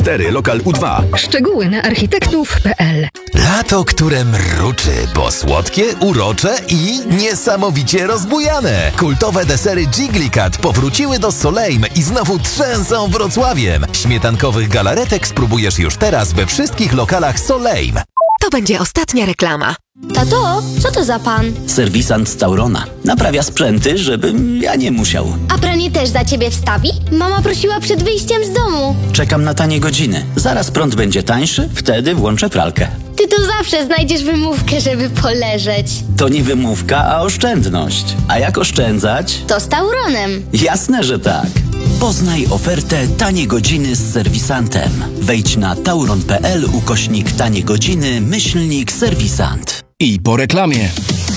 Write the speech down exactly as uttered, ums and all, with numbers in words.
cztery, lokal U dwa. Szczegóły na architektów kropka p l. Lato, które mruczy, bo słodkie, urocze i niesamowicie rozbujane. Kultowe desery Jigglycat powróciły do Soleim i znowu trzęsą Wrocławiem. Śmietankowych galaretek spróbujesz już teraz we wszystkich lokalach Soleim. To będzie ostatnia reklama. Tato, co to za pan? Serwisant z Taurona. Naprawia sprzęty, żebym ja nie musiał. A pranie też za ciebie wstawi? Mama prosiła przed wyjściem z domu. Czekam na tanie godziny. Zaraz prąd będzie tańszy, wtedy włączę pralkę. Ty tu zawsze znajdziesz wymówkę, żeby poleżeć. To nie wymówka, a oszczędność. A jak oszczędzać? To z Tauronem. Jasne, że tak. Poznaj ofertę Tanie Godziny z serwisantem. Wejdź na tauron kropka p l ukośnik tanie godziny myślnik serwisant. I po reklamie.